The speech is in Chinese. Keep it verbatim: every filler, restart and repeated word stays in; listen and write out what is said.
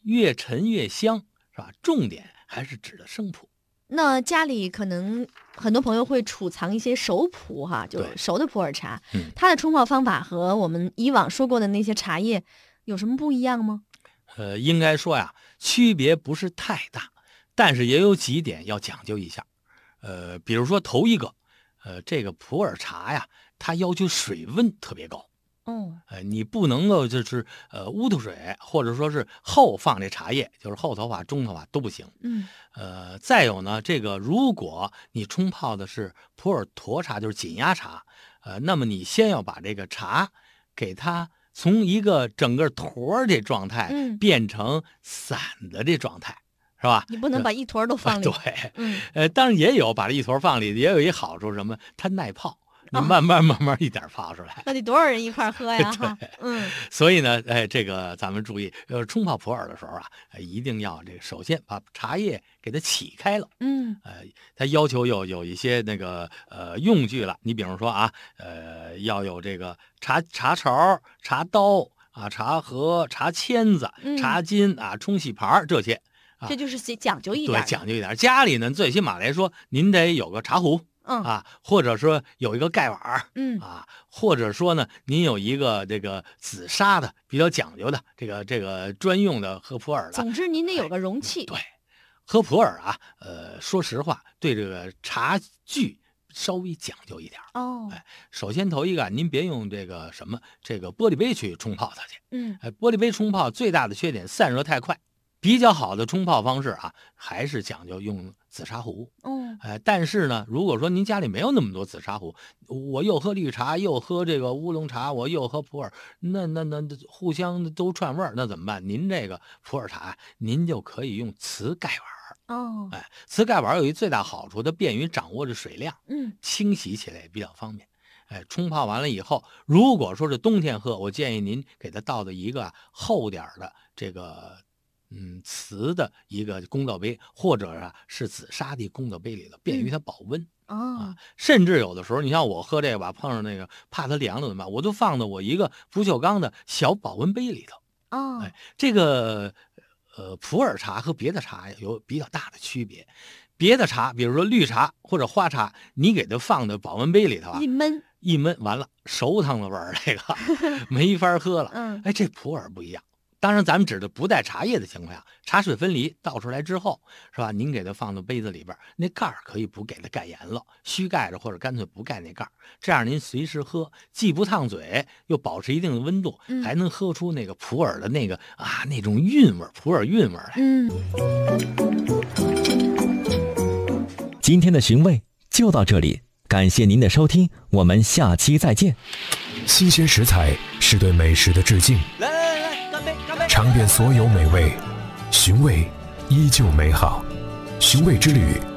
越陈越香，是吧？重点还是指的生普。 那家里可能很多朋友会储藏一些熟普哈，就熟的普洱茶， 嗯， 它的冲泡方法和我们以往说过的那些茶叶有什么不一样吗？ 呃，应该说呀，区别不是太大，但是也有几点要讲究一下。呃，比如说头一个，呃，这个普洱茶呀，它要求水温特别高。 哦， 呃，你不能够就是呃乌头水，或者说是后放这茶叶，就是后头发、中头发都不行。 嗯， 呃，再有呢，这个如果你冲泡的是普洱沱茶，就是紧压茶，呃，那么你先要把这个茶给它从一个整个坨儿这状态， 嗯， 变成散的这状态，是吧？ 你不能把一坨都放里。 对， 嗯， 呃，当然也有把这一坨放里，也有一好处是什么？它耐泡。你慢慢慢慢一点泡出来， 那得多少人一块喝呀？哈，嗯， 所以呢，哎，这个咱们注意，呃，冲泡普洱的时候啊，一定要这个首先把茶叶给它起开了， 嗯， 呃，它要求有有一些那个呃用具了，你比如说啊，呃，要有这个茶茶槽、茶刀啊、茶盒、茶签子、 嗯茶巾啊、冲洗盘这些，啊， 这就是讲究一点， 对，讲究一点。家里呢，最起码来说，您得有个茶壶。 嗯啊，或者说有一个盖碗， 嗯啊，或者说呢，您有一个这个紫砂的比较讲究的这个这个专用的喝普洱的。 总之，您得有个容器。 对，喝普洱啊，呃，说实话，对这个茶具稍微讲究一点。 哦， 哎，首先头一个，您别用这个什么这个玻璃杯去冲泡它去。 嗯， 哎，玻璃杯冲泡最大的缺点散热太快。比较好的冲泡方式啊，还是讲究用紫砂壶。 哦， 哎，但是呢，如果说您家里没有那么多紫砂壶，我又喝绿茶，又喝这个乌龙茶，我又喝普洱，那那那互相都串味儿，那怎么办？您这个普洱茶，您就可以用瓷盖碗。 哦， 哎，瓷盖碗有一最大好处，它便于掌握着水量， 嗯， 清洗起来也比较方便。哎，冲泡完了以后，如果说是冬天喝，我建议您给它倒到一个厚点的这个。嗯，瓷的一个公道杯，或者啊是紫砂的公道杯里头，便于它保温。 哦， 啊，甚至有的时候，你像我喝这个吧，碰上那个怕它凉了怎么办？我都放到我一个不锈钢的小保温杯里头。 哦， 哎，这个呃普洱茶和别的茶有比较大的区别。别的茶，比如说绿茶或者花茶，你给它放到保温杯里头啊， 一闷一闷完了，熟汤的味儿，这个没法喝了。 嗯， 哎，这普洱不一样。当然，咱们指的不带茶叶的情况下，茶水分离倒出来之后，是吧？您给它放到杯子里边，那盖儿可以不给它盖严了，虚盖着或者干脆不盖那盖儿，这样您随时喝，既不烫嘴，又保持一定的温度， 嗯还能喝出那个普洱的那个啊那种韵味，普洱韵味来。 嗯。 今天的寻味就到这里，感谢您的收听，我们下期再见。 新鲜食材是对美食的致敬。 来来来，干杯干杯！ 尝遍所有美味，寻味依旧美好。寻味之旅，